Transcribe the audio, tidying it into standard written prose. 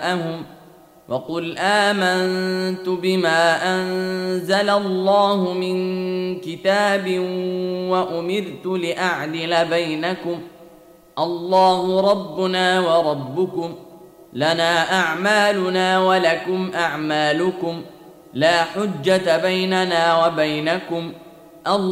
جاءهم وقل آمنت بما أنزل الله من كتاب وأمرت لأعدل بينكم الله ربنا وربكم لنا أعمالنا ولكم أعمالكم لا حجة بيننا وبينكم الله